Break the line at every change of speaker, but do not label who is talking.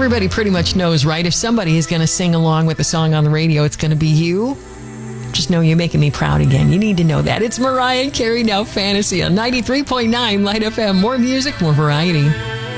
everybody pretty much knows, right? If somebody is going to sing along with a song on the radio, it's going to be you. Just know you're making me proud again. You need to know that. It's Mariah Carey, Now Fantasy on 93.9 Light FM. More music, more variety.